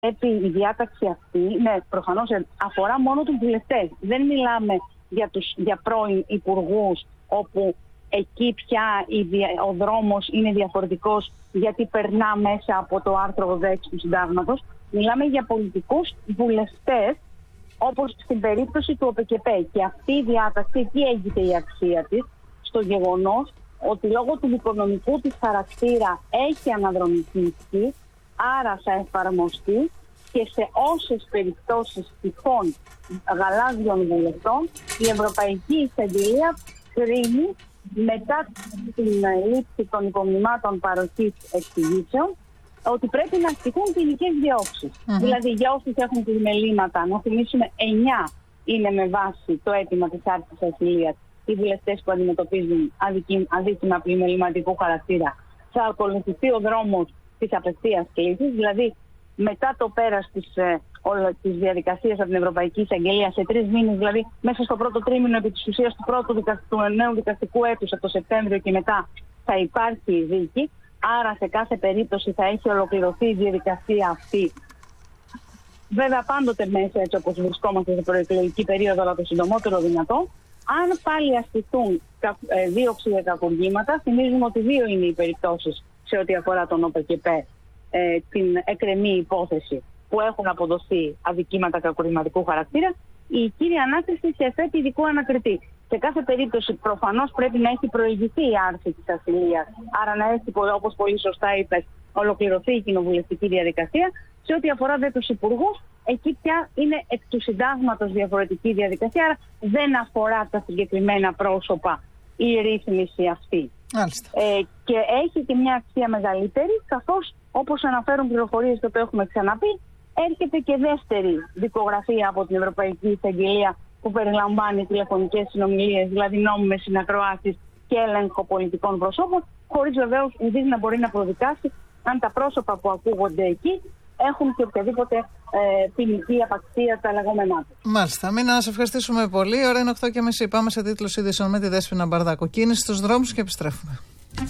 πρέπει η διάταξη αυτή, ναι, προφανώς αφορά μόνο τους βουλευτές. Δεν μιλάμε για πρώην υπουργούς, όπου εκεί πια ο δρόμος είναι διαφορετικός, γιατί περνά μέσα από το άρθρο 86 του Συντάγματος. Μιλάμε για πολιτικούς βουλευτές, όπως στην περίπτωση του ΟΠΚΠ. Και αυτή η διάταξη, εκεί έγινε η αξία της, στο γεγονός ότι λόγω του οικονομικού της χαρακτήρα έχει αναδρομητήσει, άρα θα εφαρμοστεί και σε όσες περιπτώσεις τυχόν γαλάζιων βουλευτών η Ευρωπαϊκή Εισαγγελία κρίνει, μετά την λήψη των υπομνημάτων παροχής εξηγήσεων, ότι πρέπει να ασκηθούν ποινικές διώξεις. Δηλαδή, για όσους έχουν πλημελήματα, να θυμίσουμε 9 είναι με βάση το αίτημα της άρσης ασυλίας οι βουλευτές που αντιμετωπίζουν αδίκημα πλημεληματικού χαρακτήρα. Θα ακολουθηθεί ο δρόμος της απευθείας κλήσης, δηλαδή μετά το πέρας της διαδικασίας από την Ευρωπαϊκή Εισαγγελία σε 3 μήνες, δηλαδή μέσα στο πρώτο τρίμηνο επί της ουσίας του νέου δικαστικού έτους, από το Σεπτέμβριο και μετά, θα υπάρχει η δίκη. Άρα σε κάθε περίπτωση θα έχει ολοκληρωθεί η διαδικασία αυτή. Βέβαια πάντοτε μέσα, έτσι όπως βρισκόμαστε σε προεκλογική περίοδο, αλλά το συντομότερο δυνατό. Αν πάλι ασκηθούν δίωξη για κακουργήματα, θυμίζουμε ότι 2 είναι οι περιπτώσεις σε ό,τι αφορά τον ΟΠΚΠ, την εκκρεμή υπόθεση, που έχουν αποδοθεί αδικήματα κακουργηματικού χαρακτήρα. Η κύρια ανάκριση σε εφέτη ειδικού ανακριτή. Σε κάθε περίπτωση προφανώς πρέπει να έχει προηγηθεί η άρση της ασυλίας, άρα να έχει, όπως πολύ σωστά είπες, ολοκληρωθεί η κοινοβουλευτική διαδικασία. Σε ό,τι αφορά δε τους υπουργούς, εκεί πια είναι εκ του συντάγματος διαφορετική διαδικασία, άρα δεν αφορά τα συγκεκριμένα πρόσωπα η ρύθμιση αυτή. Και έχει και μια αξία μεγαλύτερη, καθώς όπως αναφέρουν πληροφορίες και το έχουμε ξαναπεί, έρχεται και δεύτερη δικογραφία από την Ευρωπαϊκή Εισαγγελία που περιλαμβάνει τηλεφωνικές συνομιλίες, δηλαδή νόμιμες συνακροάσεις και έλεγχο πολιτικών προσώπων, χωρίς βεβαίως ειδής να μπορεί να προδικάσει αν τα πρόσωπα που ακούγονται εκεί έχουν και οποιαδήποτε ποινική απαξία τα λεγόμενά του. Μάλιστα. Μίνα, να σε ευχαριστήσουμε πολύ. Ώρα είναι 8:30. Πάμε σε τίτλους ειδήσεων με τη Δέσποινα Μπαρδάκο. Κίνηση στους δρόμους και επιστρέφουμε.